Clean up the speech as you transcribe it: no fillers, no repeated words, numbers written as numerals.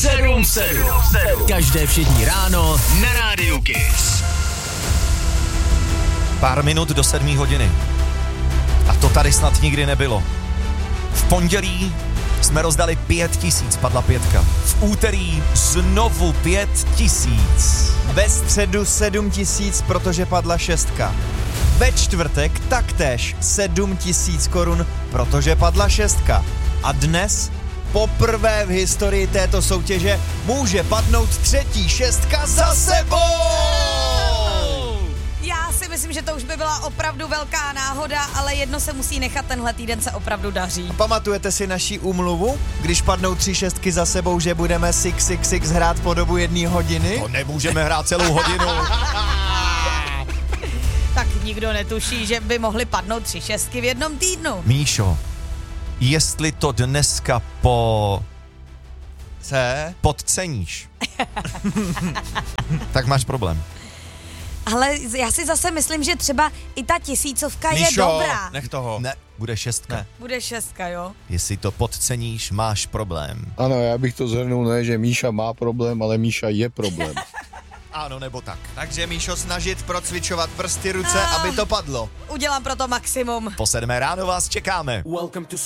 7-7. Každé všední ráno na Rádiu Kiss. Pár minut do 7 hodiny. A to tady snad nikdy nebylo. V pondělí jsme rozdali 5 000, padla 5. V úterý znovu 5 000. Ve středu 7 000, protože padla 6. Ve čtvrtek taktéž 7 000 korun, protože padla 6. A dnes poprvé v historii této soutěže může padnout třetí 6 za sebou! Já si myslím, že to už by byla opravdu velká náhoda, ale jedno se musí nechat, tenhle týden se opravdu daří. Pamatujete si naší úmluvu, když padnou 3 šestky za sebou, že budeme 666 hrát po dobu 1 hodiny? To nemůžeme hrát celou hodinu. Tak nikdo netuší, že by mohly padnout 3 šestky v jednom týdnu. Míšo, jestli to dneska podceníš, tak máš problém. Ale já si zase myslím, že třeba i ta 1000 je Míšo, dobrá. nech toho. Ne, bude 6. Ne. Bude 6, jo? Jestli to podceníš, máš problém. Ano, já bych to zhrnul, ne, že Míša má problém, ale Míša je problém. Ano, nebo tak. Takže Míšo, snažit procvičovat prsty, ruce, aby to padlo. Udělám pro to maximum. Po 7 ráno vás čekáme. Welcome to